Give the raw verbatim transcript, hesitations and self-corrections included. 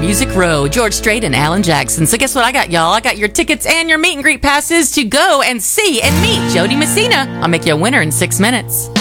Music Row, George Strait and Alan Jackson. So guess what I got, y'all? I got your tickets and your meet and greet passes to go and see and meet Jody Messina. I'll make you a winner in six minutes.